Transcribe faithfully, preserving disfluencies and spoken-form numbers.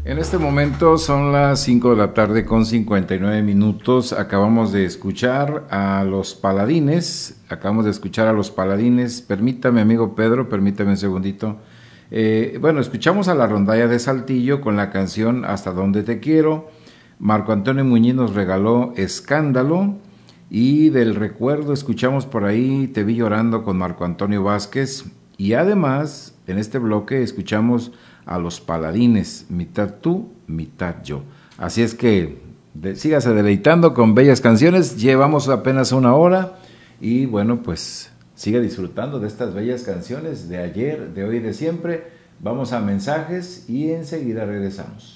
En este momento son las cinco de la tarde con cincuenta y nueve minutos. Acabamos de escuchar a los Paladines. Acabamos de escuchar a los Paladines. Permítame, amigo Pedro, permítame un segundito. Eh, bueno, escuchamos a la Rondalla de Saltillo con la canción Hasta donde te quiero. Marco Antonio Muñiz nos regaló Escándalo. Y del recuerdo escuchamos por ahí Te vi llorando con Marco Antonio Vázquez. Y además, en este bloque escuchamos a los Paladines, mitad tú, mitad yo. Así es que de, sígase deleitando con bellas canciones. Llevamos apenas una hora y bueno, pues siga disfrutando de estas bellas canciones de ayer, de hoy y de siempre. Vamos a mensajes y enseguida regresamos.